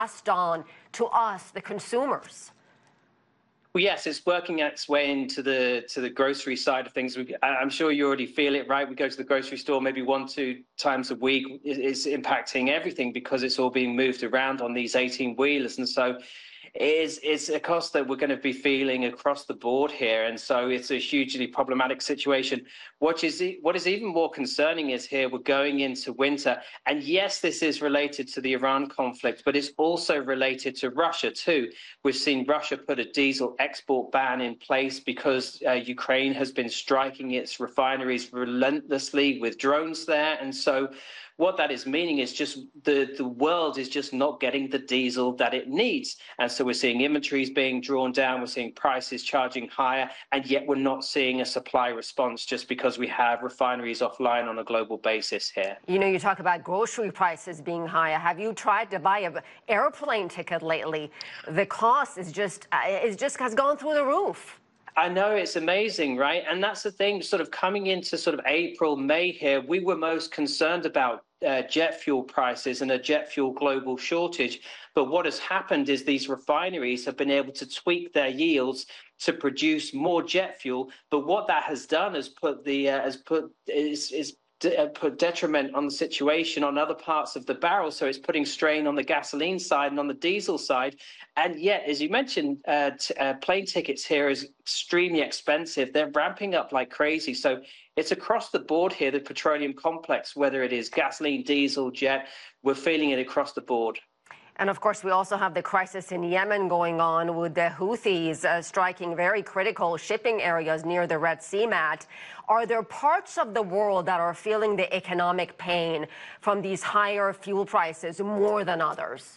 passed on to us, the consumers? Well, yes, it's working its way into the grocery side of things. I'm sure you already feel it, right? We go to the grocery store maybe 1-2 times a week. It's impacting everything because it's all being moved around on these 18-wheelers. And so it's a cost that we're going to be feeling across the board here. And so it's a hugely problematic situation. What is even more concerning is here we're going into winter. And yes, this is related to the Iran conflict, but it's also related to Russia too. We've seen Russia put a diesel export ban in place because Ukraine has been striking its refineries relentlessly with drones there. And so what that is meaning is just the world is just not getting the diesel that it needs. And so we're seeing inventories being drawn down, we're seeing prices charging higher, and yet we're not seeing a supply response just because we have refineries offline on a global basis here. You know, you talk about grocery prices being higher. Have you tried to buy an airplane ticket lately? The cost is just has gone through the roof. I know, it's amazing, right? And that's the thing, sort of coming into sort of April, May here, we were most concerned about jet fuel prices and a jet fuel global shortage. But what has happened is these refineries have been able to tweak their yields to produce more jet fuel. But what that has done is put detriment on the situation on other parts of the barrel. So it's putting strain on the gasoline side and on the diesel side. And yet, as you mentioned, plane tickets here is extremely expensive. They're ramping up like crazy. So it's across the board here, the petroleum complex, whether it is gasoline, diesel, jet, we're feeling it across the board. And of course, we also have the crisis in Yemen going on with the Houthis striking very critical shipping areas near the Red Sea, Matt. Are there parts of the world that are feeling the economic pain from these higher fuel prices more than others?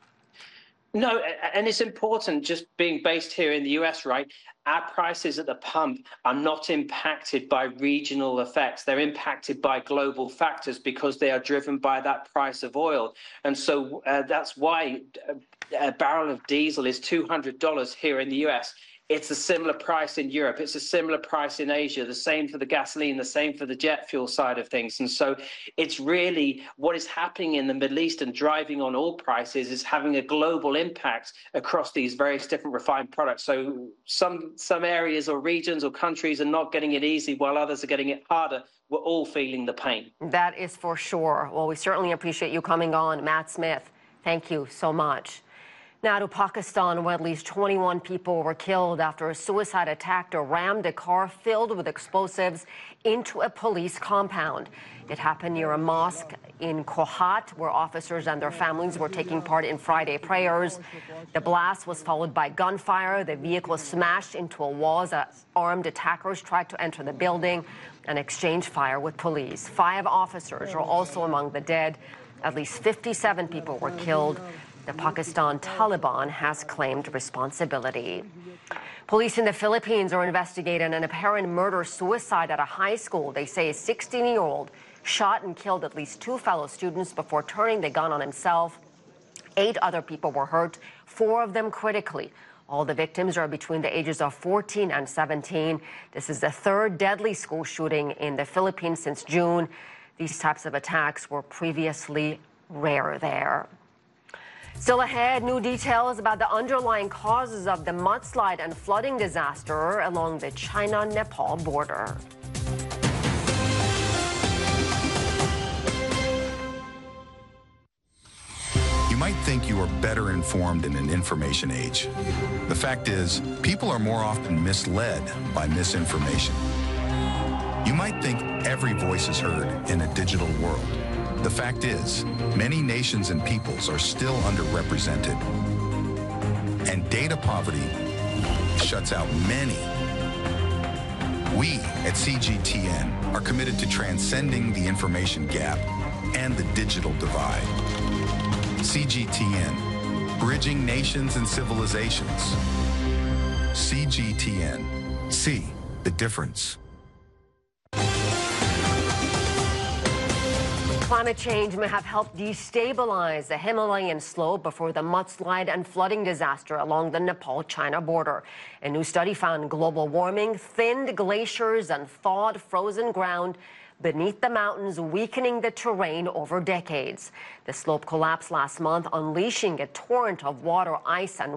No, and it's important, just being based here in the US, right? Our prices at the pump are not impacted by regional effects. They're impacted by global factors because they are driven by that price of oil. And so that's why a barrel of diesel is $200 here in the US. It's a similar price in Europe. It's a similar price in Asia. The same for the gasoline, the same for the jet fuel side of things. And so it's really what is happening in the Middle East and driving on oil prices is having a global impact across these various different refined products. So some areas or regions or countries are not getting it easy while others are getting it harder. We're all feeling the pain. That is for sure. Well, we certainly appreciate you coming on, Matt Smith. Thank you so much. Now to Pakistan, where at least 21 people were killed after a suicide attacker rammed a car filled with explosives into a police compound. It happened near a mosque in Kohat, where officers and their families were taking part in Friday prayers. The blast was followed by gunfire. The vehicle smashed into a wall as armed attackers tried to enter the building and exchange fire with police. 5 officers are also among the dead. At least 57 people were killed. The Pakistan Taliban has claimed responsibility. Police in the Philippines are investigating an apparent murder-suicide at a high school. They say a 16-year-old shot and killed at least 2 fellow students before turning the gun on himself. 8 other people were hurt, 4 of them critically. All the victims are between the ages of 14 and 17. This is the 3rd deadly school shooting in the Philippines since June. These types of attacks were previously rare there. Still ahead, new details about the underlying causes of the mudslide and flooding disaster along the China-Nepal border. You might think you are better informed in an information age. The fact is, people are more often misled by misinformation. You might think every voice is heard in a digital world. The fact is, many nations and peoples are still underrepresented. And data poverty shuts out many. We at CGTN are committed to transcending the information gap and the digital divide. CGTN, bridging nations and civilizations. CGTN, see the difference. Climate change may have helped destabilize the Himalayan slope before the mudslide and flooding disaster along the Nepal-China border. A new study found global warming thinned glaciers and thawed frozen ground beneath the mountains, weakening the terrain over decades. The slope collapsed last month, unleashing a torrent of water, ice, and